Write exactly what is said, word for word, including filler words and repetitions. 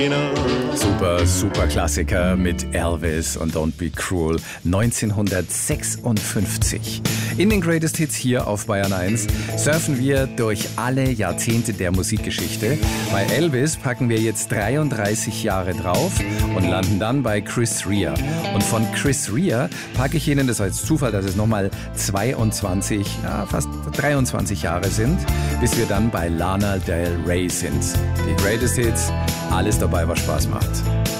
Super, super Klassiker mit Elvis und Don't Be Cruel neunzehnhundertsechsundfünfzig. In den Greatest Hits hier auf Bayern eins surfen wir durch alle Jahrzehnte der Musikgeschichte. Bei Elvis packen wir jetzt dreiunddreißig Jahre drauf und landen dann bei Chris Rea. Und von Chris Rea packe ich Ihnen, das war jetzt Zufall, dass es nochmal zweiundzwanzig, ja, fast dreiundzwanzig Jahre sind, bis wir dann bei Lana Del Rey sind. Die Greatest Hits, alles dabei, was Spaß macht.